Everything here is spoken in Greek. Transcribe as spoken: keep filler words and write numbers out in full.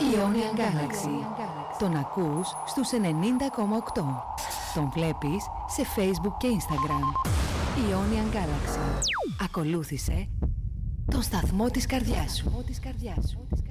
Ionian Galaxy. Τον ακούς στους ενενήντα κόμμα οκτώ. Τον βλέπεις σε Facebook και Instagram. Ionian Galaxy. Ακολούθησε τον σταθμό της καρδιάς σου.